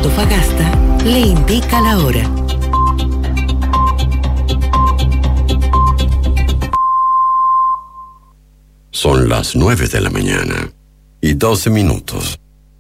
Antofagasta le indica la hora. Son las 9 de la mañana y 12 minutos.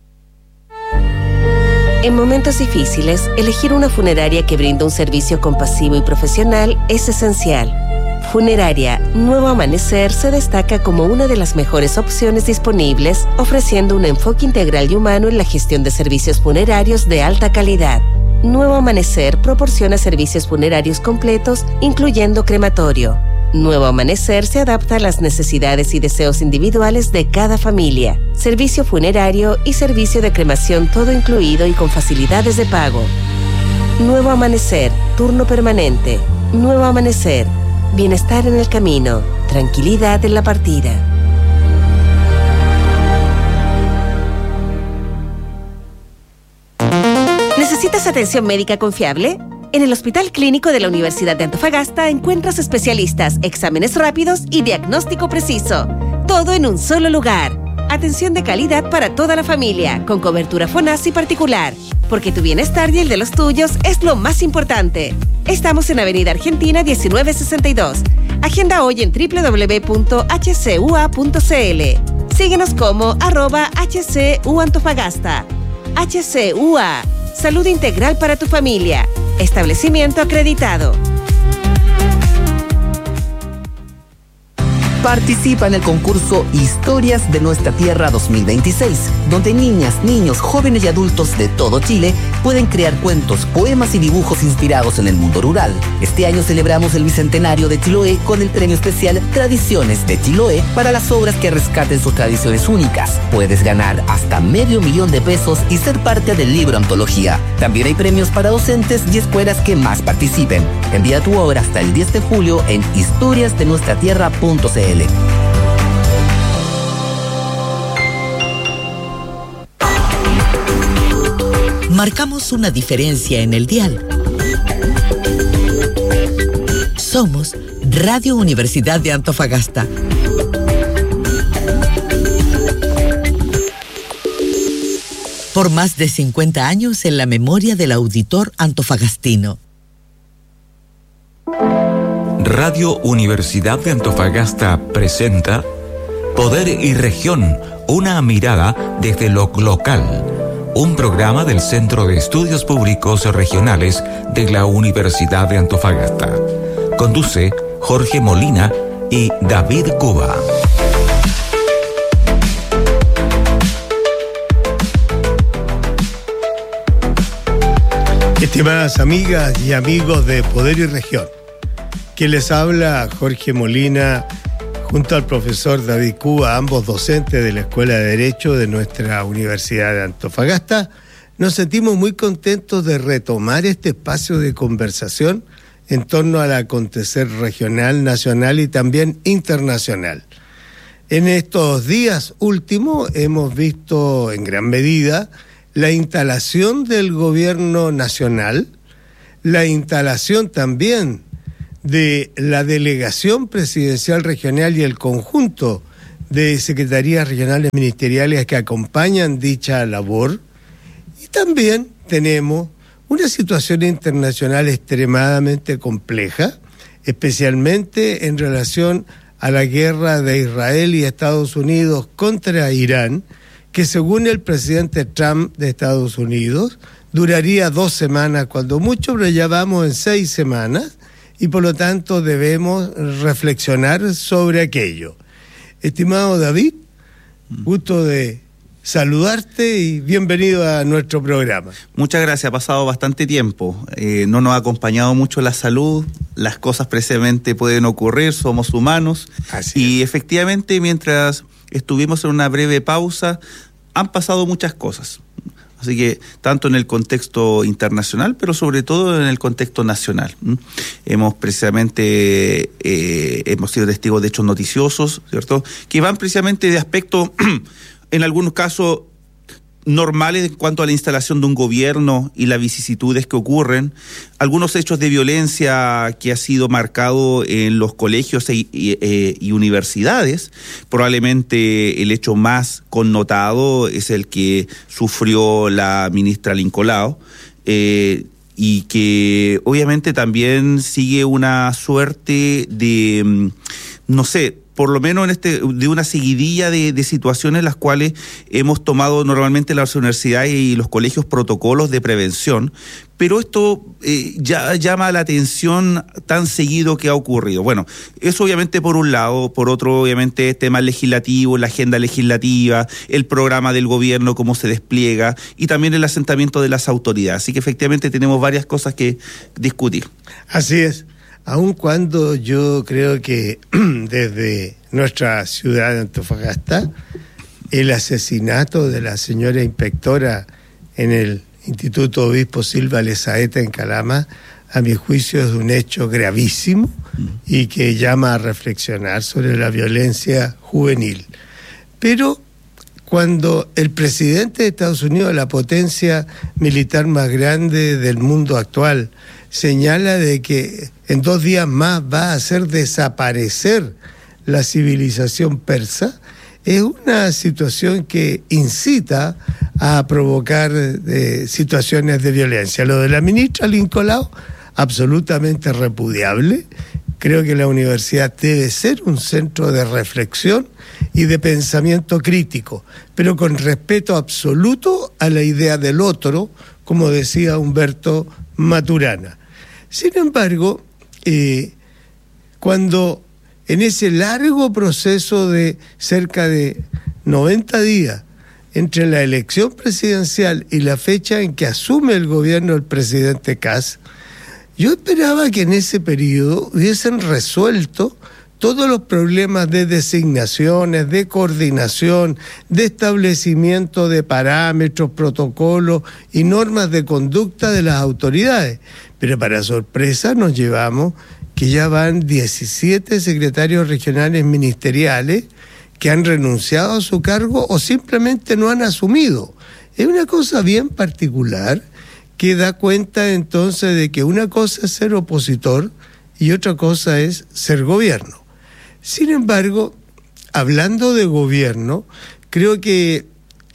En momentos difíciles, elegir una funeraria que brinda un servicio compasivo y profesional es esencial. Funeraria Nuevo Amanecer se destaca como una de las mejores opciones disponibles, ofreciendo un enfoque integral y humano en la gestión de servicios funerarios de alta calidad. Nuevo Amanecer proporciona servicios funerarios completos, incluyendo crematorio. Nuevo Amanecer se adapta a las necesidades y deseos individuales de cada familia. Servicio funerario y servicio de cremación todo incluido y con facilidades de pago. Nuevo Amanecer, turno permanente. Nuevo Amanecer, bienestar en el camino, tranquilidad en la partida. ¿Necesitas atención médica confiable? En el Hospital Clínico de la Universidad de Antofagasta encuentras especialistas, exámenes rápidos y diagnóstico preciso. Todo en un solo lugar. Atención de calidad para toda la familia, con cobertura FONASI particular. Porque tu bienestar y el de los tuyos es lo más importante. Estamos en Avenida Argentina 1962. Agenda hoy en www.hcua.cl. Síguenos como @HCUAntofagasta. HCUA. Salud integral para tu familia. Establecimiento acreditado. Participa en el concurso Historias de Nuestra Tierra 2026, donde niñas, niños, jóvenes y adultos de todo Chile pueden crear cuentos, poemas y dibujos inspirados en el mundo rural. Este año celebramos el bicentenario de Chiloé con el premio especial Tradiciones de Chiloé para las obras que rescaten sus tradiciones únicas. Puedes ganar hasta $500,000 pesos y ser parte del libro antología. También hay premios para docentes y escuelas que más participen. Envía tu obra hasta el 10 de julio en historiasdenuestratierra.cl. Marcamos una diferencia en el dial. Somos Radio Universidad de Antofagasta. Por más de 50 años en la memoria del auditor antofagastino. Radio Universidad de Antofagasta presenta Poder y Región, una mirada desde lo local. Un programa del Centro de Estudios Públicos Regionales de la Universidad de Antofagasta. Conduce Jorge Molina y David Cuba. Estimadas amigas y amigos de Poder y Región, quien les habla Jorge Molina junto al profesor David Cuba, ambos docentes de la Escuela de Derecho de nuestra Universidad de Antofagasta. Nos sentimos muy contentos de retomar este espacio de conversación en torno al acontecer regional, nacional y también internacional. En estos días últimos hemos visto en gran medida la instalación del gobierno nacional, la instalación también de la delegación presidencial regional y el conjunto de secretarías regionales ministeriales que acompañan dicha labor. Y también tenemos una situación internacional extremadamente compleja, especialmente en relación a la guerra de Israel y Estados Unidos contra Irán, que según el presidente Trump de Estados Unidos duraría 2 semanas, cuando mucho, pero ya vamos en 6 semanas, y por lo tanto debemos reflexionar sobre aquello. Estimado David, gusto de saludarte y bienvenido a nuestro programa. Muchas gracias, ha pasado bastante tiempo, no nos ha acompañado mucho la salud, las cosas precisamente pueden ocurrir, somos humanos. Y efectivamente mientras estuvimos en una breve pausa han pasado muchas cosas. Así que tanto en el contexto internacional, pero sobre todo en el contexto nacional. Hemos precisamente hemos sido testigos de hechos noticiosos, ¿cierto? Que van precisamente de aspectos, en algunos casos, normales en cuanto a la instalación de un gobierno y las vicisitudes que ocurren, algunos hechos de violencia que ha sido marcado en los colegios y universidades. Probablemente el hecho más connotado es el que sufrió la ministra Lincolao, y que obviamente también sigue una suerte de, no sé, por lo menos de una seguidilla de situaciones en las cuales hemos tomado normalmente las universidades y los colegios protocolos de prevención, pero esto ya llama la atención tan seguido que ha ocurrido. Bueno, eso obviamente por un lado, por otro obviamente temas legislativos, la agenda legislativa, el programa del gobierno, cómo se despliega y también el asentamiento de las autoridades. Así que efectivamente tenemos varias cosas que discutir. Así es. Aun cuando yo creo que desde nuestra ciudad de Antofagasta, el asesinato de la señora inspectora en el Instituto Obispo Silva Lezaeta en Calama, a mi juicio es un hecho gravísimo y que llama a reflexionar sobre la violencia juvenil. Pero cuando el presidente de Estados Unidos, la potencia militar más grande del mundo actual, señala de que en 2 días más va a hacer desaparecer la civilización persa, es una situación que incita a provocar situaciones de violencia. Lo de la ministra Lincolao, absolutamente repudiable. Creo que la universidad debe ser un centro de reflexión y de pensamiento crítico, pero con respeto absoluto a la idea del otro, como decía Humberto Maturana. Sin embargo, cuando en ese largo proceso de cerca de 90 días entre la elección presidencial y la fecha en que asume el gobierno el presidente Kast, yo esperaba que en ese periodo hubiesen resuelto todos los problemas de designaciones, de coordinación, de establecimiento de parámetros, protocolos y normas de conducta de las autoridades. Pero para sorpresa nos llevamos que ya van 17 secretarios regionales ministeriales que han renunciado a su cargo o simplemente no han asumido. Es una cosa bien particular que da cuenta entonces de que una cosa es ser opositor y otra cosa es ser gobierno. Sin embargo, hablando de gobierno, creo que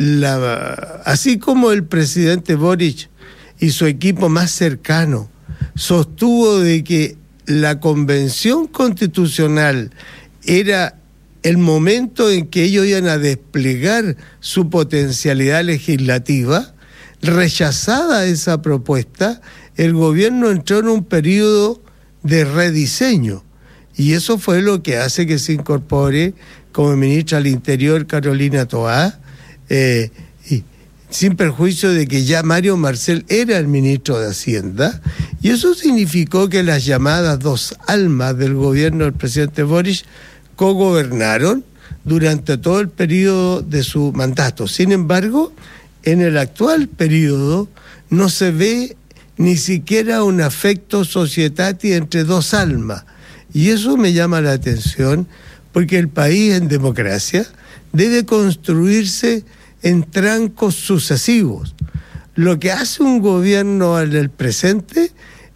así como el presidente Boric y su equipo más cercano sostuvo de que la convención constitucional era el momento en que ellos iban a desplegar su potencialidad legislativa, rechazada esa propuesta, el gobierno entró en un periodo de rediseño. Y eso fue lo que hace que se incorpore como ministra al Interior Carolina Toá, y sin perjuicio de que ya Mario Marcel era el ministro de Hacienda, y eso significó que las llamadas 2 almas del gobierno del presidente Boric cogobernaron durante todo el periodo de su mandato. Sin embargo, en el actual periodo no se ve ni siquiera un afecto societati entre 2 almas. Y eso me llama la atención porque el país en democracia debe construirse en trancos sucesivos. Lo que hace un gobierno en el presente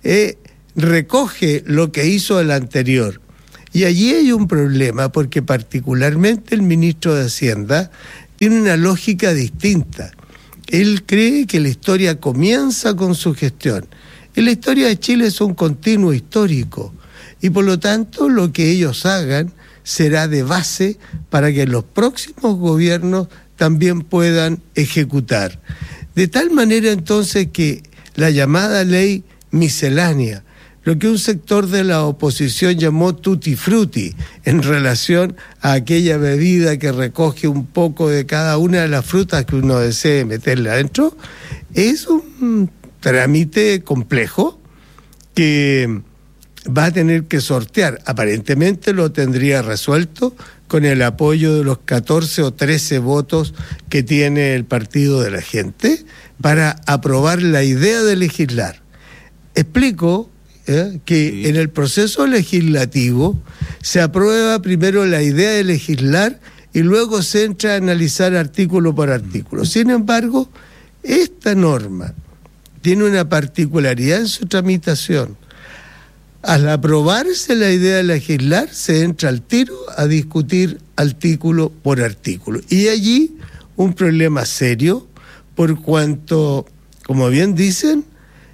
recoge lo que hizo el anterior. Y allí hay un problema porque particularmente el ministro de Hacienda tiene una lógica distinta. Él cree que la historia comienza con su gestión. Y la historia de Chile es un continuo histórico. Y por lo tanto, lo que ellos hagan será de base para que los próximos gobiernos también puedan ejecutar. De tal manera entonces que la llamada ley miscelánea, lo que un sector de la oposición llamó tutti frutti, en relación a aquella bebida que recoge un poco de cada una de las frutas que uno desee meterle adentro, es un trámite complejo que va a tener que sortear. Aparentemente lo tendría resuelto con el apoyo de los 14 o 13 votos que tiene el Partido de la Gente para aprobar la idea de legislar. Explico que en el proceso legislativo se aprueba primero la idea de legislar y luego se entra a analizar artículo por artículo. Sin embargo, esta norma tiene una particularidad en su tramitación. Al aprobarse la idea de legislar, se entra al tiro a discutir artículo por artículo. Y allí un problema serio, por cuanto, como bien dicen,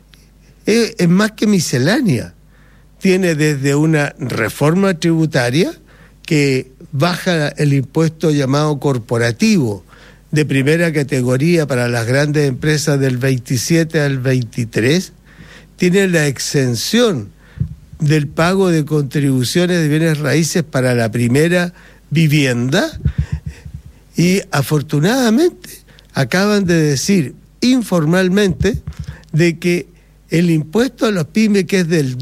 es más que miscelánea. Tiene desde una reforma tributaria que baja el impuesto llamado corporativo de primera categoría para las grandes empresas del 27 al 23, tiene la exención del pago de contribuciones de bienes raíces para la primera vivienda, y afortunadamente acaban de decir informalmente de que el impuesto a las pymes, que es del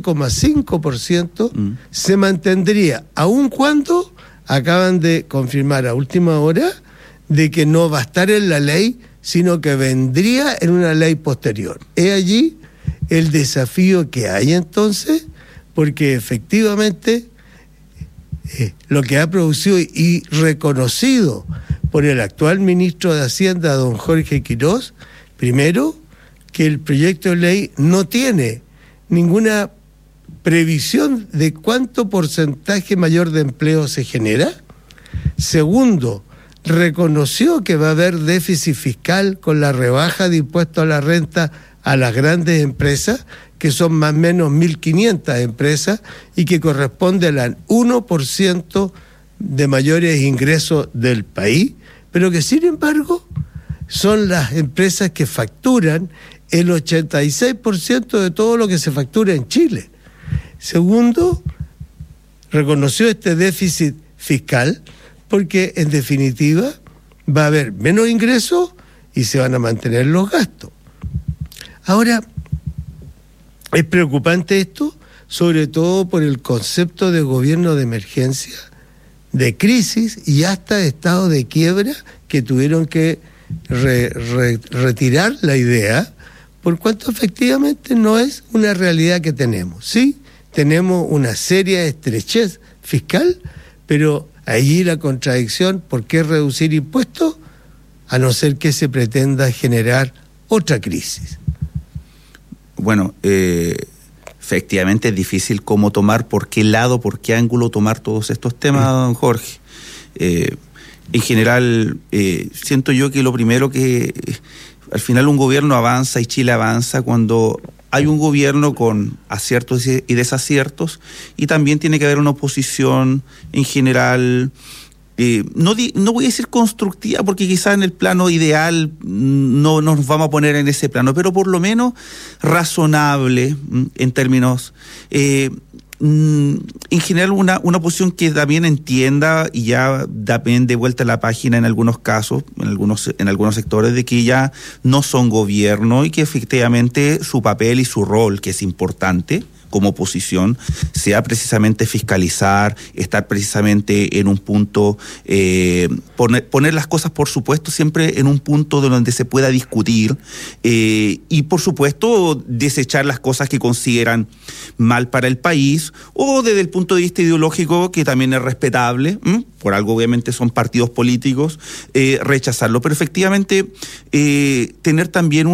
12,5%, se mantendría, aun cuando acaban de confirmar a última hora de que no va a estar en la ley, sino que vendría en una ley posterior. Es allí el desafío que hay entonces, porque efectivamente lo que ha producido y reconocido por el actual ministro de Hacienda, don Jorge Quirós, primero, que el proyecto de ley no tiene ninguna previsión de cuánto porcentaje mayor de empleo se genera. Segundo, reconoció que va a haber déficit fiscal con la rebaja de impuestos a la renta a las grandes empresas, que son más o menos 1.500 empresas y que corresponde al 1% de mayores ingresos del país, pero que sin embargo son las empresas que facturan el 86% de todo lo que se factura en Chile. Segundo, reconoció este déficit fiscal porque en definitiva va a haber menos ingresos y se van a mantener los gastos. Ahora, es preocupante esto, sobre todo por el concepto de gobierno de emergencia, de crisis y hasta estado de quiebra, que tuvieron que retirar la idea, por cuanto efectivamente no es una realidad que tenemos. Sí, tenemos una seria estrechez fiscal, pero allí la contradicción: ¿por qué reducir impuestos? A no ser que se pretenda generar otra crisis. Bueno, efectivamente es difícil cómo tomar, por qué lado, por qué ángulo tomar todos estos temas, don Jorge. En general, siento yo que lo primero que al final un gobierno avanza y Chile avanza cuando hay un gobierno con aciertos y desaciertos, y también tiene que haber una oposición en general. No voy a decir constructiva, porque quizás en el plano ideal no nos vamos a poner en ese plano, pero por lo menos razonable en términos, en general una oposición que también entienda y ya también de vuelta a la página en algunos casos, en algunos sectores, de que ya no son gobierno y que efectivamente su papel y su rol, que es importante como oposición, sea precisamente fiscalizar, estar precisamente en un punto, poner las cosas, por supuesto, siempre en un punto de donde se pueda discutir, y por supuesto desechar las cosas que consideran mal para el país, o desde el punto de vista ideológico, que también es respetable, por algo obviamente son partidos políticos, rechazarlo, pero efectivamente tener también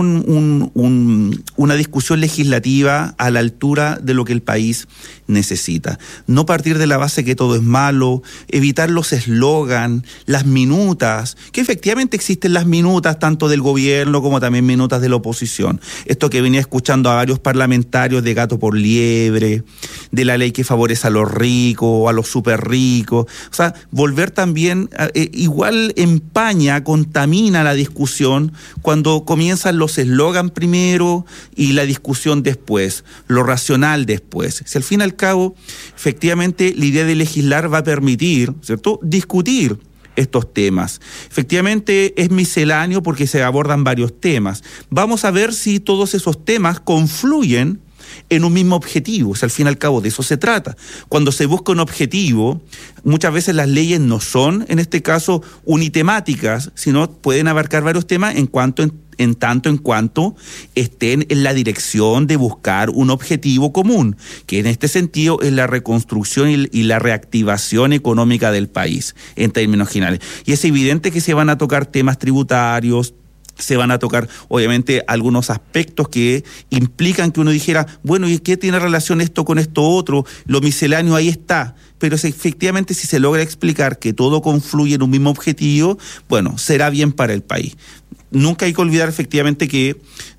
una discusión legislativa a la altura de lo que el país necesita. No partir de la base que todo es malo, evitar los eslogan, las minutas, que efectivamente existen las minutas tanto del gobierno como también minutas de la oposición. Esto que venía escuchando a varios parlamentarios de gato por liebre, de la ley que favorece a los ricos, a los súper ricos. O sea, volver también, igual empaña, contamina la discusión cuando comienzan los eslogan primero y la discusión después, lo racional después. Si al fin y al cabo, efectivamente, la idea de legislar va a permitir, ¿cierto?, discutir estos temas. Efectivamente es misceláneo porque se abordan varios temas. Vamos a ver si todos esos temas confluyen en un mismo objetivo. O sea, al fin y al cabo de eso se trata. Cuando se busca un objetivo, muchas veces las leyes no son, en este caso, unitemáticas, sino pueden abarcar varios temas en tanto en cuanto estén en la dirección de buscar un objetivo común, que en este sentido es la reconstrucción y la reactivación económica del país, en términos generales. Y es evidente que se van a tocar temas tributarios, se van a tocar, obviamente, algunos aspectos que implican que uno dijera, bueno, ¿y qué tiene relación esto con esto otro? Lo misceláneo ahí está. Pero efectivamente, si se logra explicar que todo confluye en un mismo objetivo, bueno, será bien para el país. Nunca hay que olvidar efectivamente que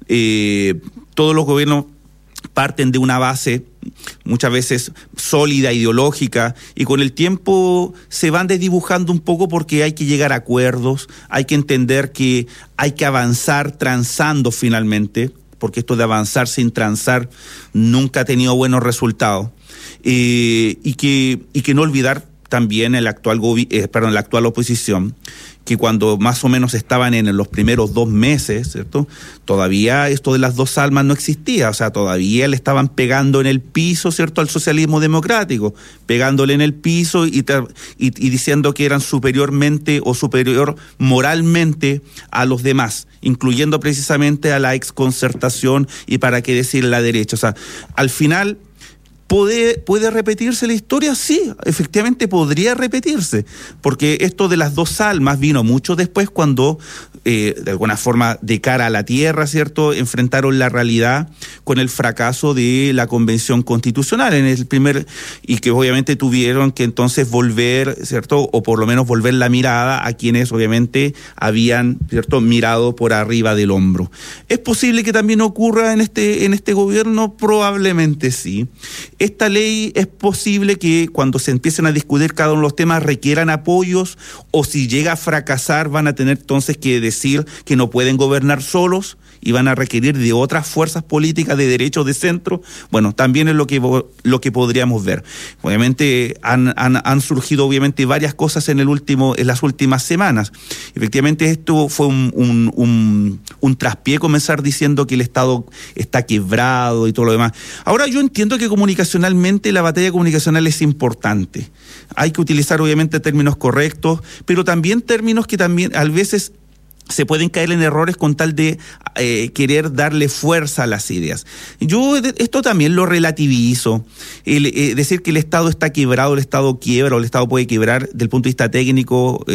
todos los gobiernos parten de una base muchas veces sólida, ideológica, y con el tiempo se van desdibujando un poco porque hay que llegar a acuerdos, hay que entender que hay que avanzar transando finalmente, porque esto de avanzar sin transar nunca ha tenido buenos resultados, y que no olvidar también la actual oposición, que cuando más o menos estaban en los primeros 2 meses, ¿cierto?, todavía esto de las dos almas no existía, o sea, todavía le estaban pegando en el piso, ¿cierto?, al socialismo democrático, pegándole en el piso y diciendo que eran superiormente o superior moralmente a los demás, incluyendo precisamente a la exconcertación y para qué decir la derecha. O sea, al final, ¿Puede repetirse la historia? Sí, efectivamente podría repetirse, porque esto de las dos almas vino mucho después cuando, de alguna forma, de cara a la tierra, ¿cierto?, enfrentaron la realidad con el fracaso de la Convención Constitucional y que obviamente tuvieron que entonces volver, ¿cierto?, o por lo menos volver la mirada a quienes obviamente habían, ¿cierto?, mirado por arriba del hombro. ¿Es posible que también ocurra en este gobierno? Probablemente sí. Esta ley es posible que cuando se empiecen a discutir cada uno de los temas requieran apoyos, o si llega a fracasar van a tener entonces que decir que no pueden gobernar solos y van a requerir de otras fuerzas políticas de derecha o de centro. Bueno, también es lo que podríamos ver. Obviamente han surgido obviamente varias cosas en las últimas semanas. Efectivamente esto fue un traspié comenzar diciendo que el Estado está quebrado y todo lo demás. Ahora yo entiendo que comunicacionalmente la batalla comunicacional es importante. Hay que utilizar obviamente términos correctos, pero también términos que también a veces se pueden caer en errores con tal de querer darle fuerza a las ideas. Yo esto también lo relativizo. Decir que el Estado está quebrado, el Estado quiebra o el Estado puede quebrar, del punto de vista técnico,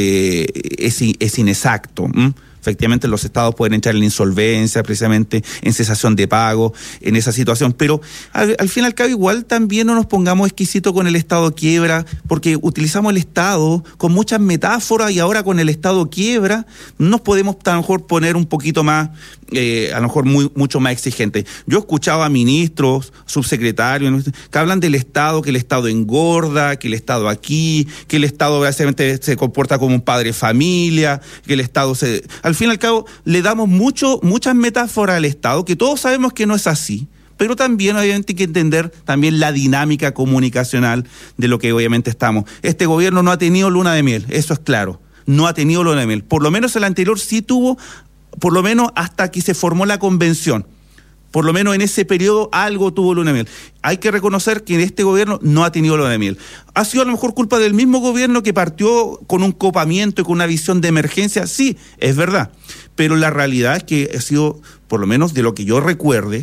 es inexacto. Efectivamente, los estados pueden entrar en la insolvencia, precisamente en cesación de pago, en esa situación. Pero al fin y al cabo, igual también no nos pongamos exquisitos con el Estado quiebra, porque utilizamos el Estado con muchas metáforas y ahora con el Estado quiebra nos podemos a lo mejor poner un poquito más, a lo mejor mucho más exigente. Yo he escuchado a ministros, subsecretarios, que hablan del Estado, que el Estado engorda, que el Estado aquí, que el Estado básicamente se comporta como un padre de familia, que el Estado al fin y al cabo, le damos muchas metáforas al Estado, que todos sabemos que no es así, pero también obviamente hay que entender también la dinámica comunicacional de lo que obviamente estamos. Este gobierno no ha tenido luna de miel, eso es claro, no ha tenido luna de miel. Por lo menos el anterior sí tuvo, por lo menos hasta que se formó la convención. Por lo menos en ese periodo algo tuvo luna de miel. Hay que reconocer que este gobierno no ha tenido luna de miel. ¿Ha sido a lo mejor culpa del mismo gobierno que partió con un copamiento y con una visión de emergencia? Sí, es verdad. Pero la realidad es que ha sido, por lo menos de lo que yo recuerde,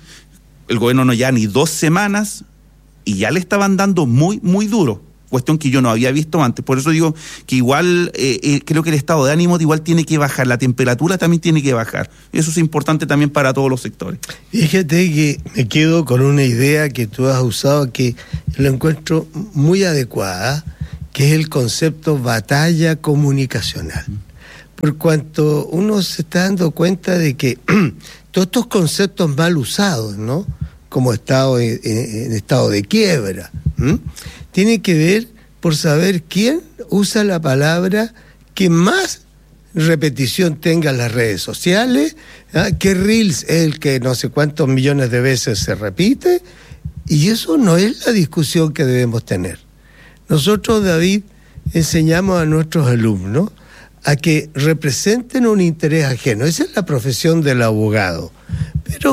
el gobierno no ya ni 2 semanas y ya le estaban dando muy, muy duro. Cuestión que yo no había visto antes. Por eso digo que igual creo que el estado de ánimo igual tiene que bajar, la temperatura también tiene que bajar. Eso es importante también para todos los sectores. Fíjate que me quedo con una idea que tú has usado que lo encuentro muy adecuada, que es el concepto batalla comunicacional. Por cuanto uno se está dando cuenta de que todos estos conceptos mal usados, ¿no?, como estado en estado de quiebra, tiene que ver por saber quién usa la palabra que más repetición tenga en las redes sociales, qué reels es el que no sé cuántos millones de veces se repite, y eso no es la discusión que debemos tener. Nosotros, David, enseñamos a nuestros alumnos a que representen un interés ajeno. Esa es la profesión del abogado. Pero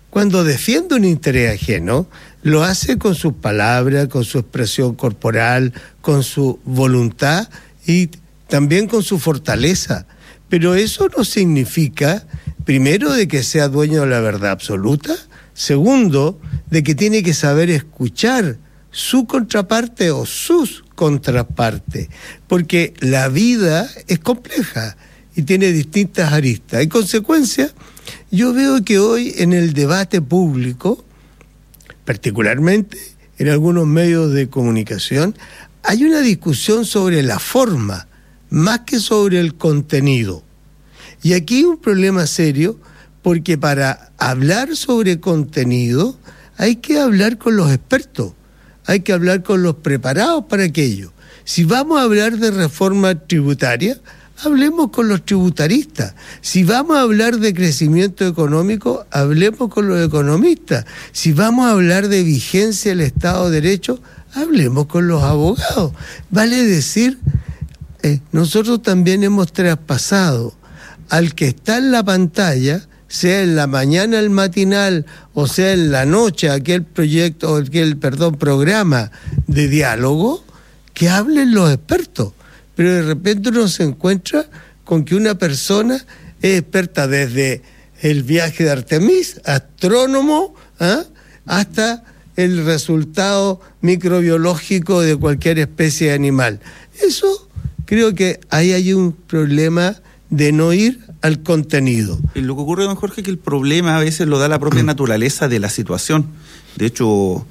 cuando defiende un interés ajeno, lo hace con sus palabras, con su expresión corporal, con su voluntad y también con su fortaleza. Pero eso no significa, primero, de que sea dueño de la verdad absoluta, segundo, de que tiene que saber escuchar su contraparte o sus contrapartes, porque la vida es compleja y tiene distintas aristas. En consecuencia, yo veo que hoy en el debate público, particularmente en algunos medios de comunicación, hay una discusión sobre la forma, más que sobre el contenido. Y aquí hay un problema serio, porque para hablar sobre contenido hay que hablar con los expertos, hay que hablar con los preparados para aquello. Si vamos a hablar de reforma tributaria, hablemos con los tributaristas. Si vamos a hablar de crecimiento económico, hablemos con los economistas. Si vamos a hablar de vigencia del Estado de Derecho, hablemos con los abogados. Vale decir, nosotros también hemos traspasado al que está en la pantalla, sea en la mañana el matinal o sea en la noche aquel programa de diálogo, que hablen los expertos. Pero de repente uno se encuentra con que una persona es experta desde el viaje de Artemis, astrónomo, hasta el resultado microbiológico de cualquier especie de animal. Eso, creo que ahí hay un problema de no ir al contenido. Y lo que ocurre, don Jorge, es que el problema a veces lo da la propia naturaleza de la situación. De hecho,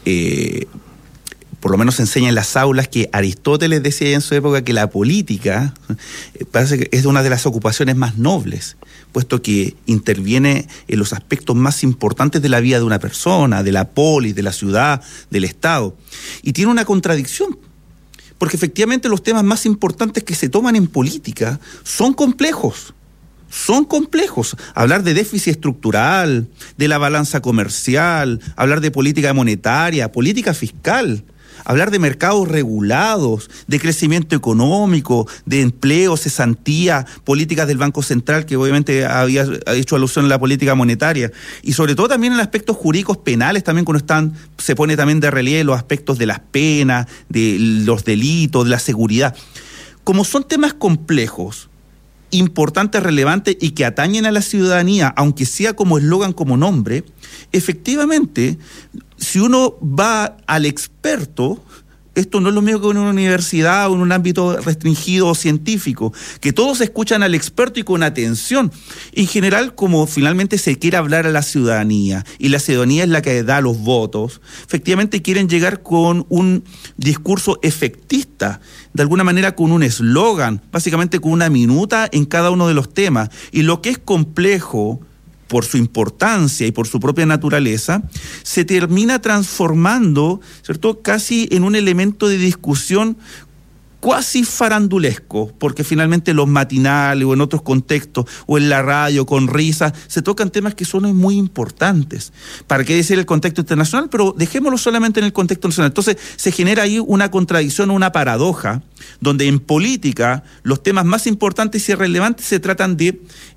por lo menos se enseña en las aulas que Aristóteles decía en su época que la política parece que es una de las ocupaciones más nobles, puesto que interviene en los aspectos más importantes de la vida de una persona, de la polis, de la ciudad, del Estado. Y tiene una contradicción, porque efectivamente los temas más importantes que se toman en política son complejos. Son complejos. Hablar de déficit estructural, de la balanza comercial, hablar de política monetaria, política fiscal, hablar de mercados regulados, de crecimiento económico, de empleo, cesantía, políticas del Banco Central, que obviamente había hecho alusión a la política monetaria, y sobre todo también en aspectos jurídicos penales, también cuando se pone también de relieve los aspectos de las penas, de los delitos, de la seguridad. Como son temas complejos, importantes, relevantes y que atañen a la ciudadanía, aunque sea como eslogan, como nombre, efectivamente, si uno va al experto, esto no es lo mismo que en una universidad o en un ámbito restringido o científico, que todos escuchan al experto y con atención. En general, como finalmente se quiere hablar a la ciudadanía, y la ciudadanía es la que da los votos, efectivamente quieren llegar con un discurso efectista, de alguna manera con un eslogan, básicamente con una minuta en cada uno de los temas. Y lo que es complejo, por su importancia y por su propia naturaleza, se termina transformando, ¿cierto?, casi en un elemento de discusión cuasi farandulesco, porque finalmente los matinales o en otros contextos o en la radio con risas se tocan temas que son muy importantes. ¿Para qué decir el contexto internacional? Pero dejémoslo solamente en el contexto nacional. Entonces se genera ahí una contradicción, una paradoja, donde en política los temas más importantes y relevantes se tratan de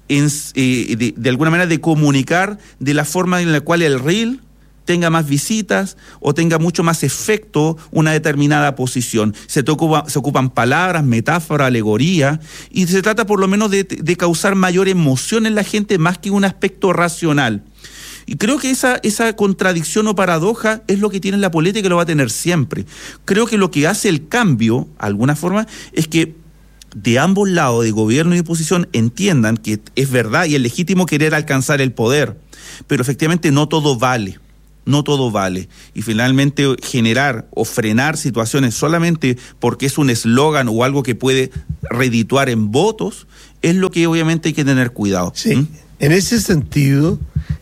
alguna manera de comunicar de la forma en la cual el reel tenga más visitas o tenga mucho más efecto una determinada posición. Se ocupan palabras, metáforas, alegoría, y se trata por lo menos de causar mayor emoción en la gente más que un aspecto racional. Y creo que esa contradicción o paradoja es lo que tiene la política y lo va a tener siempre. Creo que lo que hace el cambio, de alguna forma, es que de ambos lados, de gobierno y de oposición, entiendan que es verdad y es legítimo querer alcanzar el poder, pero efectivamente no todo vale. No todo vale. Y finalmente generar o frenar situaciones solamente porque es un eslogan o algo que puede redituar en votos, es lo que obviamente hay que tener cuidado. Sí, en ese sentido,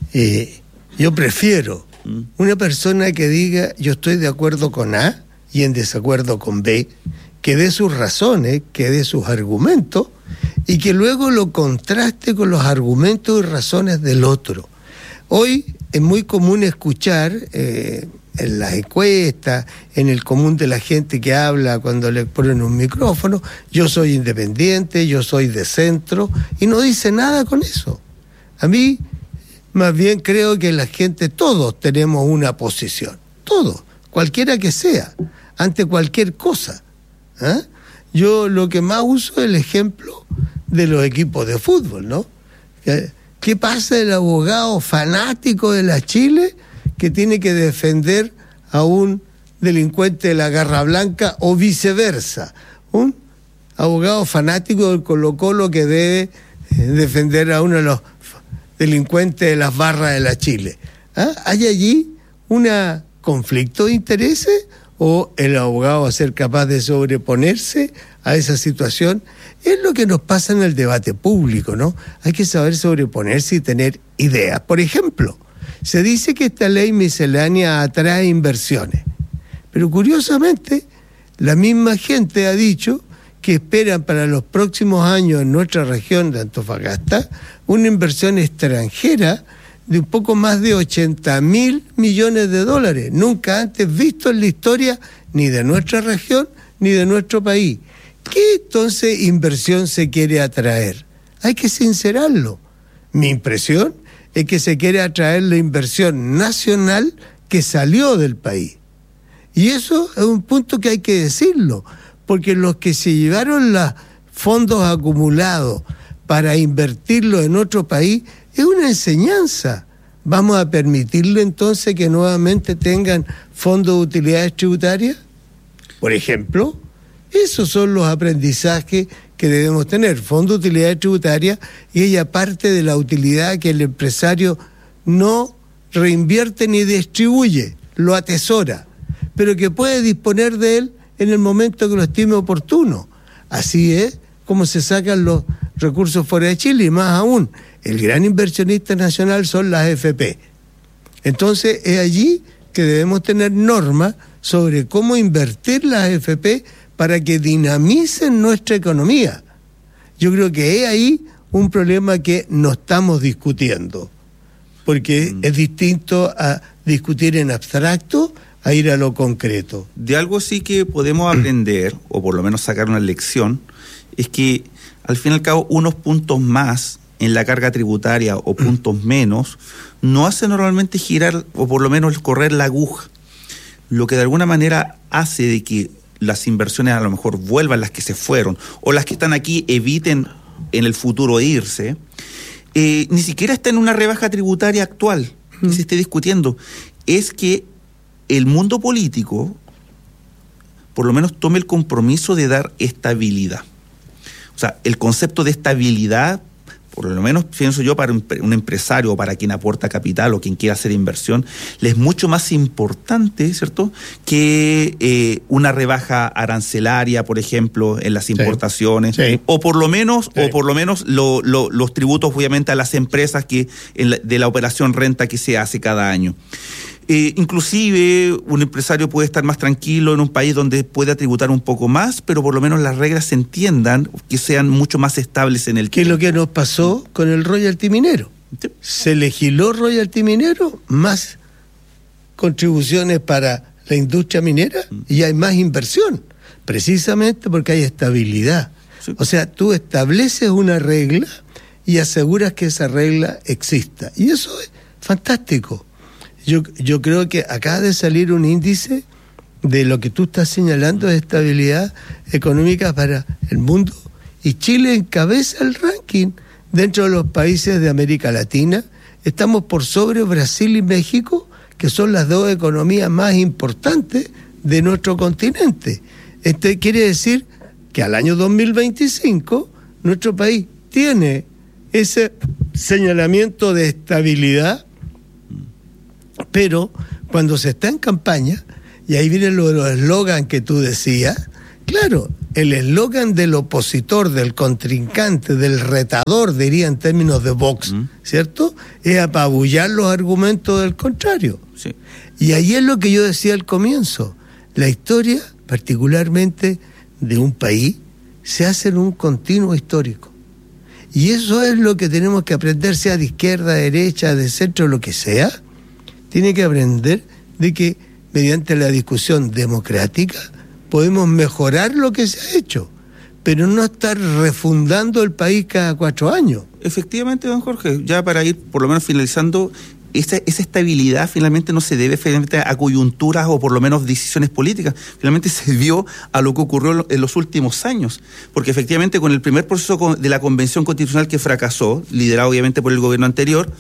yo prefiero una persona que diga yo estoy de acuerdo con A y en desacuerdo con B, que dé sus razones, que dé sus argumentos y que luego lo contraste con los argumentos y razones del otro. Hoy es muy común escuchar en las encuestas, en el común de la gente que habla cuando le ponen un micrófono, yo soy independiente, yo soy de centro, y no dice nada con eso. A mí más bien creo que la gente, todos tenemos una posición, todos, cualquiera que sea, ante cualquier cosa. Yo lo que más uso es el ejemplo de los equipos de fútbol, ¿no? ¿Qué pasa el abogado fanático de la Chile que tiene que defender a un delincuente de la Garra Blanca o viceversa? Un abogado fanático del Colo-Colo que debe defender a uno de los delincuentes de las barras de la Chile. ¿Hay allí un conflicto de intereses o el abogado va a ser capaz de sobreponerse a esa situación? Es lo que nos pasa en el debate público, ¿no? Hay que saber sobreponerse y tener ideas. Por ejemplo, se dice que esta ley miscelánea atrae inversiones, pero curiosamente la misma gente ha dicho que esperan para los próximos años en nuestra región de Antofagasta una inversión extranjera de un poco más de 80.000 millones de dólares, nunca antes visto en la historia ni de nuestra región ni de nuestro país. ¿Qué entonces inversión se quiere atraer? Hay que sincerarlo. Mi impresión es que se quiere atraer la inversión nacional que salió del país. Y eso es un punto que hay que decirlo, porque los que se llevaron los fondos acumulados para invertirlo en otro país es una enseñanza. ¿Vamos a permitirle entonces que nuevamente tengan fondos de utilidades tributarias? Por ejemplo, esos son los aprendizajes que debemos tener. Fondo de utilidades tributarias y ella parte de la utilidad que el empresario no reinvierte ni distribuye, lo atesora, pero que puede disponer de él en el momento que lo estime oportuno. Así es como se sacan los recursos fuera de Chile, y más aún, el gran inversionista nacional son las AFP. Entonces es allí que debemos tener normas sobre cómo invertir las AFP para que dinamicen nuestra economía. Yo creo que es ahí un problema que no estamos discutiendo, porque es distinto a discutir en abstracto a ir a lo concreto. De algo sí que podemos aprender, o por lo menos sacar una lección, es que al fin y al cabo unos puntos más en la carga tributaria o puntos menos no hace normalmente girar o por lo menos correr la aguja. Lo que de alguna manera hace de que las inversiones a lo mejor vuelvan, las que se fueron, o las que están aquí eviten en el futuro irse, ni siquiera está en una rebaja tributaria actual que se esté discutiendo. Es que el mundo político por lo menos tome el compromiso de dar estabilidad. O sea, el concepto de estabilidad, por lo menos pienso yo, para un empresario o para quien aporta capital o quien quiera hacer inversión, le es mucho más importante, ¿cierto?, que una rebaja arancelaria, por ejemplo, en las importaciones, sí. O por lo menos los tributos, obviamente, a las empresas que de la operación renta que se hace cada año. Inclusive un empresario puede estar más tranquilo en un país donde pueda tributar un poco más, pero por lo menos las reglas se entiendan, que sean mucho más estables en el tiempo. ¿Qué es lo que nos pasó con el royalty minero? Sí. Se legisló royalty minero, más contribuciones para la industria minera y hay más inversión, precisamente porque hay estabilidad. Sí. O sea, tú estableces una regla y aseguras que esa regla exista. Y eso es fantástico. Yo creo que acaba de salir un índice de lo que tú estás señalando de estabilidad económica para el mundo y Chile encabeza el ranking dentro de los países de América Latina. Estamos por sobre Brasil y México, que son las dos economías más importantes de nuestro continente. Quiere decir que al año 2025 nuestro país tiene ese señalamiento de estabilidad. Pero cuando se está en campaña, y ahí vienen los eslogans que tú decías, claro, el eslogan del opositor, del contrincante, del retador, diría en términos de Vox, ¿cierto?, es apabullar los argumentos del contrario. Sí. Y ahí es lo que yo decía al comienzo, la historia, particularmente de un país, se hace en un continuo histórico. Y eso es lo que tenemos que aprender, sea de izquierda, derecha, de centro, lo que sea. Tiene que aprender de que mediante la discusión democrática podemos mejorar lo que se ha hecho, pero no estar refundando el país cada 4 años. Efectivamente, don Jorge, ya para ir por lo menos finalizando, esa estabilidad finalmente no se debe finalmente a coyunturas o por lo menos decisiones políticas, finalmente se vio a lo que ocurrió en los últimos años, porque efectivamente con el primer proceso de la Convención Constitucional que fracasó, liderado obviamente por el gobierno anterior,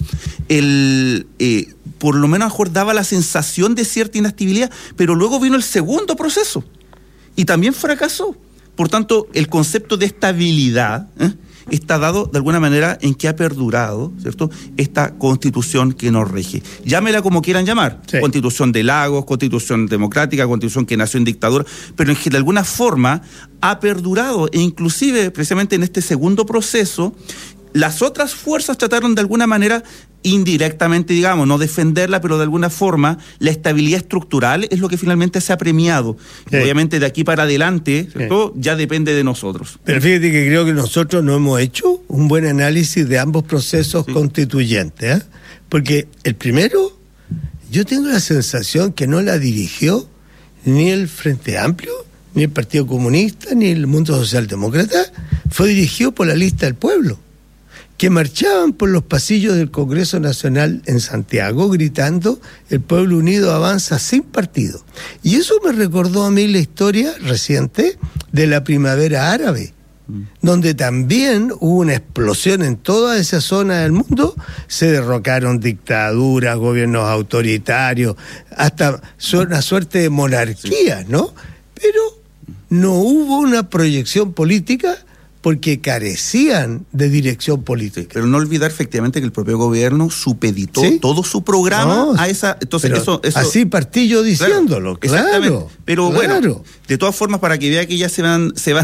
por lo menos mejor daba la sensación de cierta inestabilidad, pero luego vino el segundo proceso y también fracasó. Por tanto, el concepto de estabilidad está dado de alguna manera en que ha perdurado, ¿cierto?, esta constitución que nos rige. Llámela como quieran llamar, sí. Constitución de Lagos, constitución democrática, constitución que nació en dictadura, pero en que de alguna forma ha perdurado, e inclusive precisamente en este segundo proceso, las otras fuerzas trataron de alguna manera indirectamente, digamos, no defenderla, pero de alguna forma la estabilidad estructural es lo que finalmente se ha premiado. Sí. Obviamente de aquí para adelante, ¿cierto?, ya depende de nosotros. Pero fíjate que creo que nosotros no hemos hecho un buen análisis de ambos procesos constituyentes, ¿eh? Porque el primero, yo tengo la sensación que no la dirigió ni el Frente Amplio, ni el Partido Comunista, ni el Mundo Socialdemócrata, fue dirigido por la Lista del Pueblo, que marchaban por los pasillos del Congreso Nacional en Santiago gritando "el pueblo unido avanza sin partido". Y eso me recordó a mí la historia reciente de la primavera árabe, donde también hubo una explosión en toda esa zona del mundo, se derrocaron dictaduras, gobiernos autoritarios, hasta una suerte de monarquía, ¿no? Pero no hubo una proyección política porque carecían de dirección política. Pero no olvidar efectivamente que el propio gobierno supeditó todo su programa a esa... Entonces eso así partí yo diciéndolo, claro. Pero bueno, de todas formas, para que vea que ya se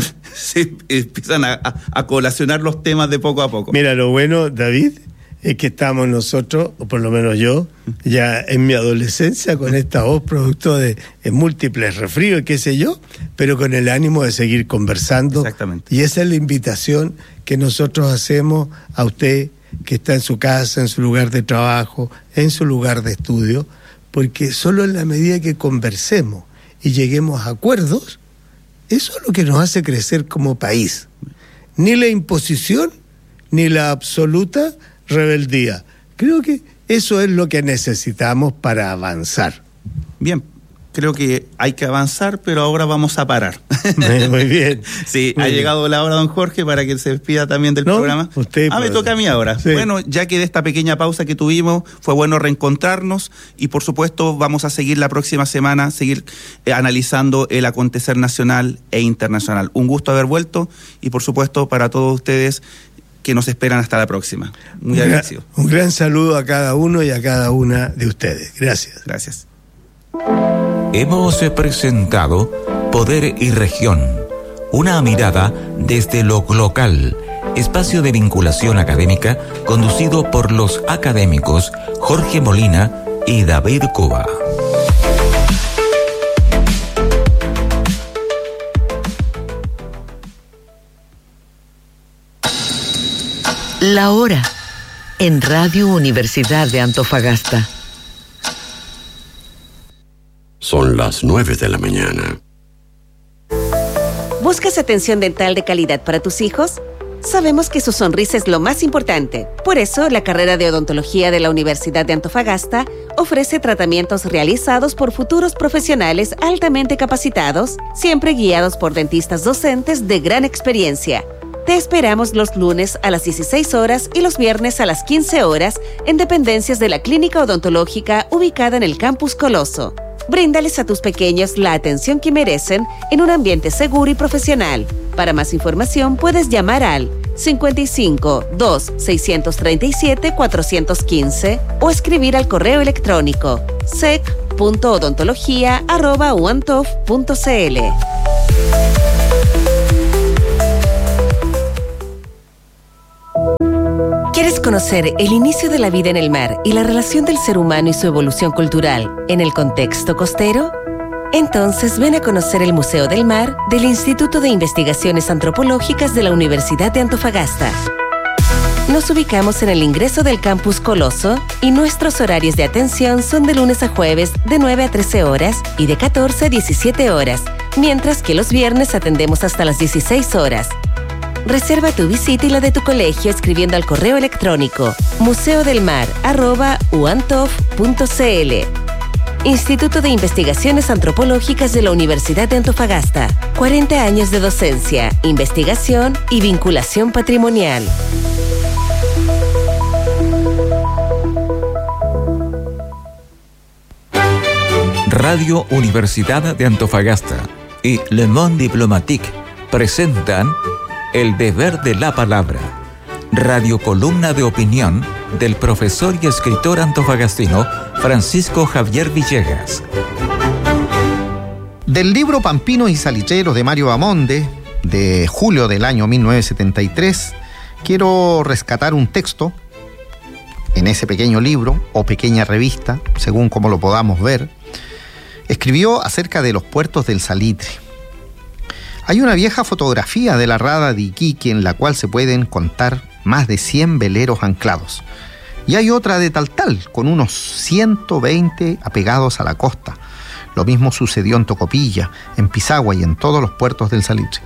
empiezan a colacionar los temas de poco a poco. Mira, lo bueno, David, es que estamos nosotros, o por lo menos yo, ya en mi adolescencia, con esta voz producto de múltiples resfríos, qué sé yo, pero con el ánimo de seguir conversando. Exactamente. Y esa es la invitación que nosotros hacemos a usted, que está en su casa, en su lugar de trabajo, en su lugar de estudio, porque solo en la medida que conversemos y lleguemos a acuerdos, eso es lo que nos hace crecer como país. Ni la imposición, ni la absoluta rebeldía. Creo que eso es lo que necesitamos para avanzar. Bien, creo que hay que avanzar, pero ahora vamos a parar. Muy bien. Sí, muy ha bien. Llegado la hora, don Jorge, para que se despida también del programa. Me toca a mí ahora. Sí. Bueno, ya que de esta pequeña pausa que tuvimos, fue bueno reencontrarnos y por supuesto vamos a seguir la próxima semana, analizando el acontecer nacional e internacional. Un gusto haber vuelto y por supuesto para todos ustedes que nos esperan hasta la próxima. Muy agradecido. Un gran saludo a cada uno y a cada una de ustedes. Gracias. Gracias. Hemos presentado Poder y Región, una mirada desde lo local, espacio de vinculación académica conducido por los académicos Jorge Molina y David Cuba. La hora en Radio Universidad de Antofagasta. Son las 9 de la mañana. ¿Buscas atención dental de calidad para tus hijos? Sabemos que su sonrisa es lo más importante. Por eso, la carrera de odontología de la Universidad de Antofagasta ofrece tratamientos realizados por futuros profesionales altamente capacitados, siempre guiados por dentistas docentes de gran experiencia. Te esperamos los lunes a las 16 horas y los viernes a las 15 horas en dependencias de la Clínica Odontológica ubicada en el Campus Coloso. Bríndales a tus pequeños la atención que merecen en un ambiente seguro y profesional. Para más información puedes llamar al 55 2 637 415 o escribir al correo electrónico sec.odontología@uantof.cl. ¿Quieres conocer el inicio de la vida en el mar y la relación del ser humano y su evolución cultural en el contexto costero? Entonces ven a conocer el Museo del Mar del Instituto de Investigaciones Antropológicas de la Universidad de Antofagasta. Nos ubicamos en el ingreso del Campus Coloso y nuestros horarios de atención son de lunes a jueves de 9 a 13 horas y de 14 a 17 horas, mientras que los viernes atendemos hasta las 16 horas. Reserva tu visita y la de tu colegio escribiendo al correo electrónico museodelmar@uantov.cl. Instituto de Investigaciones Antropológicas de la Universidad de Antofagasta. 40 años de docencia, investigación y vinculación patrimonial. Radio Universidad de Antofagasta y Le Monde Diplomatique presentan El Deber de la Palabra, radiocolumna de opinión del profesor y escritor antofagastino Francisco Javier Villegas. Del libro Pampinos y Salitreros de Mario Bamonde, de julio del año 1973, quiero rescatar un texto en ese pequeño libro, o pequeña revista, según como lo podamos ver. Escribió acerca de los puertos del Salitre. Hay una vieja fotografía de la rada de Iquique en la cual se pueden contar más de 100 veleros anclados. Y hay otra de Taltal, con unos 120 apegados a la costa. Lo mismo sucedió en Tocopilla, en Pisagua y en todos los puertos del Salitre.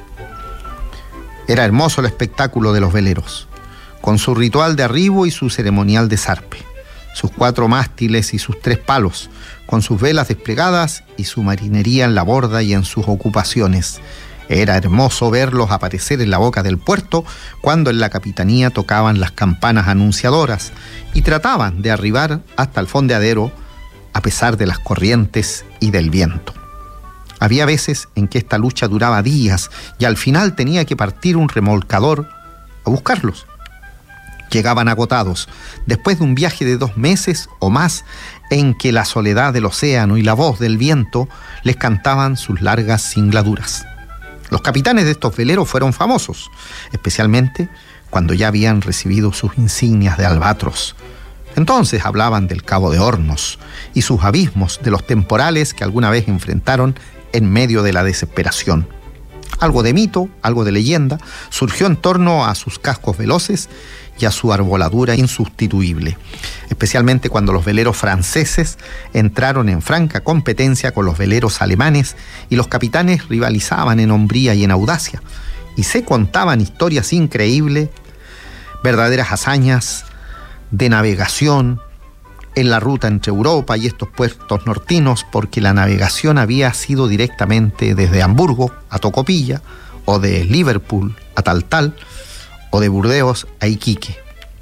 Era hermoso el espectáculo de los veleros, con su ritual de arribo y su ceremonial de zarpe, sus 4 mástiles y sus 3 palos, con sus velas desplegadas y su marinería en la borda y en sus ocupaciones. Era hermoso verlos aparecer en la boca del puerto cuando en la capitanía tocaban las campanas anunciadoras y trataban de arribar hasta el fondeadero a pesar de las corrientes y del viento. Había veces en que esta lucha duraba días y al final tenía que partir un remolcador a buscarlos. Llegaban agotados, después de un viaje de 2 meses o más en que la soledad del océano y la voz del viento les cantaban sus largas singladuras. Los capitanes de estos veleros fueron famosos, especialmente cuando ya habían recibido sus insignias de albatros. Entonces hablaban del Cabo de Hornos y sus abismos, de los temporales que alguna vez enfrentaron en medio de la desesperación. Algo de mito, algo de leyenda, surgió en torno a sus cascos veloces y a su arboladura insustituible, especialmente cuando los veleros franceses entraron en franca competencia con los veleros alemanes y los capitanes rivalizaban en hombría y en audacia, y se contaban historias increíbles, verdaderas hazañas de navegación en la ruta entre Europa y estos puertos nortinos, porque la navegación había sido directamente desde Hamburgo a Tocopilla, o de Liverpool a Taltal, o de Burdeos a Iquique.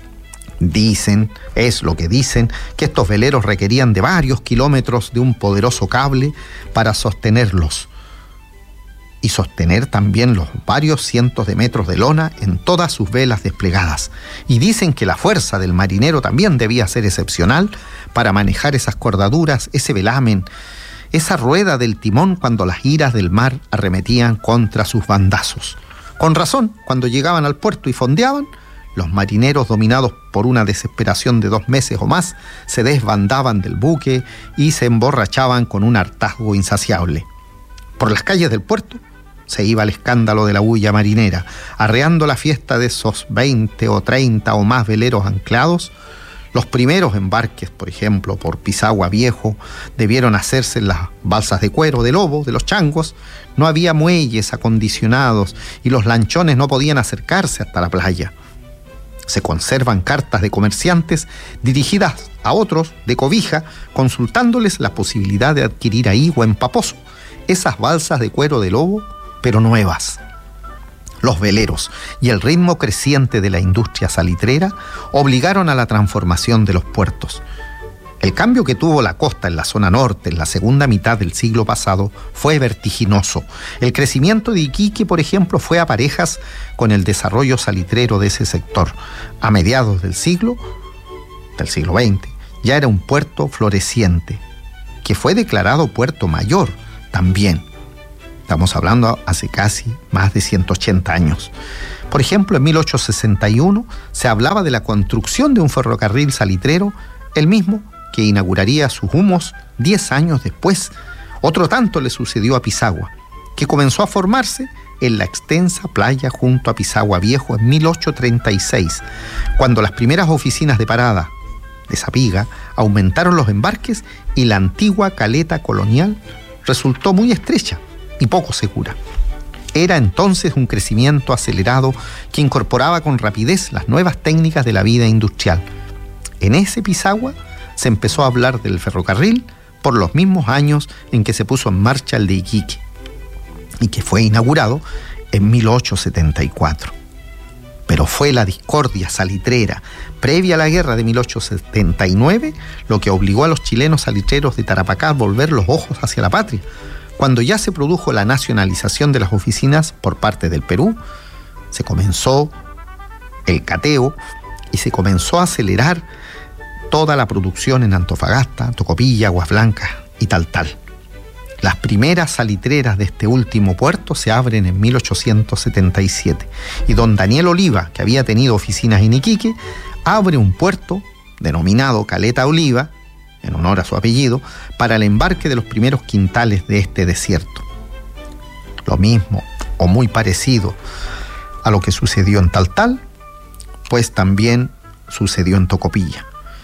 Dicen, es lo que dicen, que estos veleros requerían de varios kilómetros de un poderoso cable para sostenerlos y sostener también los varios cientos de metros de lona en todas sus velas desplegadas. Y dicen que la fuerza del marinero también debía ser excepcional para manejar esas cordaduras, ese velamen, esa rueda del timón cuando las iras del mar arremetían contra sus bandazos. Con razón, cuando llegaban al puerto y fondeaban, los marineros, dominados por una desesperación de 2 meses o más, se desbandaban del buque y se emborrachaban con un hartazgo insaciable. Por las calles del puerto se iba el escándalo de la bulla marinera, arreando la fiesta de esos 20 o 30 o más veleros anclados. Los primeros embarques, por ejemplo, por Pisagua Viejo, debieron hacerse en las balsas de cuero de lobo, de los changos. No había muelles acondicionados y los lanchones no podían acercarse hasta la playa. Se conservan cartas de comerciantes dirigidas a otros de Cobija, consultándoles la posibilidad de adquirir ahí o en Paposo esas balsas de cuero de lobo, pero nuevas. Los veleros y el ritmo creciente de la industria salitrera obligaron a la transformación de los puertos. El cambio que tuvo la costa en la zona norte en la segunda mitad del siglo pasado fue vertiginoso. El crecimiento de Iquique, por ejemplo, fue a parejas con el desarrollo salitrero de ese sector. A mediados del siglo XX, ya era un puerto floreciente, que fue declarado puerto mayor también. Estamos hablando hace casi más de 180 años. Por ejemplo, en 1861 se hablaba de la construcción de un ferrocarril salitrero, el mismo que inauguraría sus humos 10 años después. Otro tanto le sucedió a Pisagua, que comenzó a formarse en la extensa playa junto a Pisagua Viejo en 1836, cuando las primeras oficinas de parada de Sapiga aumentaron los embarques y la antigua caleta colonial resultó muy estrecha y poco segura. Era entonces un crecimiento acelerado que incorporaba con rapidez las nuevas técnicas de la vida industrial. En ese Pisagua se empezó a hablar del ferrocarril por los mismos años en que se puso en marcha el de Iquique, y que fue inaugurado en 1874. Pero fue la discordia salitrera previa a la guerra de 1879 lo que obligó a los chilenos salitreros de Tarapacá a volver los ojos hacia la patria. Cuando ya se produjo la nacionalización de las oficinas por parte del Perú, se comenzó el cateo y se comenzó a acelerar toda la producción en Antofagasta, Tocopilla, Aguas Blancas y Taltal. Las primeras salitreras de este último puerto se abren en 1877 y don Daniel Oliva, que había tenido oficinas en Iquique, abre un puerto denominado Caleta Oliva, en honor a su apellido, para el embarque de los primeros quintales de este desierto. Lo mismo o muy parecido a lo que sucedió en Taltal, pues también sucedió en Tocopilla.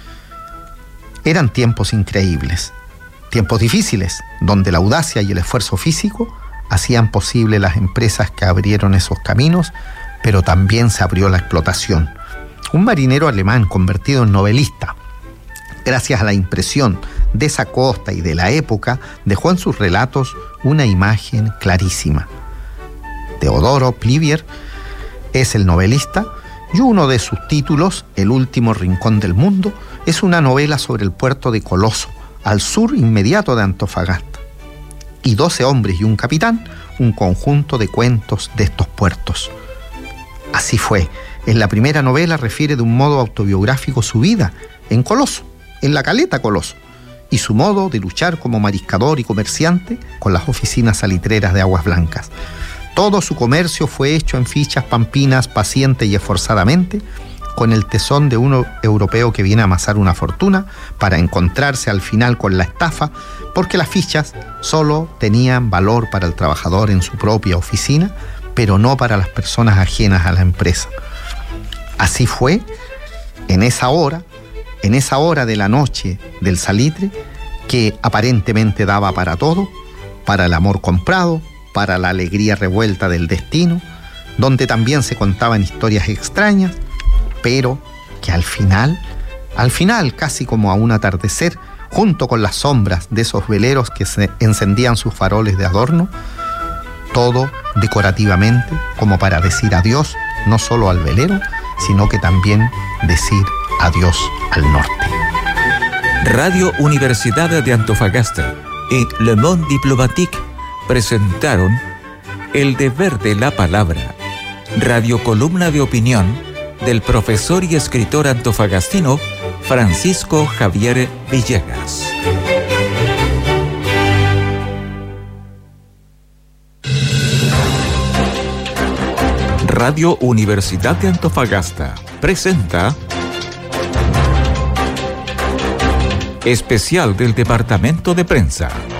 Eran tiempos increíbles, tiempos difíciles, donde la audacia y el esfuerzo físico hacían posible las empresas que abrieron esos caminos, pero también se abrió la explotación. Un marinero alemán convertido en novelista, gracias a la impresión de esa costa y de la época, dejó en sus relatos una imagen clarísima. Teodoro Plivier es el novelista y uno de sus títulos, El último rincón del mundo, es una novela sobre el puerto de Coloso, al sur inmediato de Antofagasta. Y 12 hombres y un capitán, un conjunto de cuentos de estos puertos. Así fue. En la primera novela refiere de un modo autobiográfico su vida en Coloso, en la caleta Coloso, y su modo de luchar como mariscador y comerciante con las oficinas salitreras de Aguas Blancas. Todo su comercio fue hecho en fichas pampinas paciente y esforzadamente, con el tesón de un europeo que viene a amasar una fortuna para encontrarse al final con la estafa, porque las fichas solo tenían valor para el trabajador en su propia oficina, pero no para las personas ajenas a la empresa. Así fue en esa hora de la noche del salitre, que aparentemente daba para todo, para el amor comprado, para la alegría revuelta del destino, donde también se contaban historias extrañas, pero que al final, casi como a un atardecer, junto con las sombras de esos veleros que se encendían sus faroles de adorno, todo decorativamente, como para decir adiós, no solo al velero, sino que también decir adiós al norte. Radio Universidad de Antofagasta y Le Monde Diplomatique presentaron El Deber de la Palabra, radiocolumna de opinión del profesor y escritor antofagastino Francisco Javier Villegas. Radio Universidad de Antofagasta presenta Especial del Departamento de Prensa.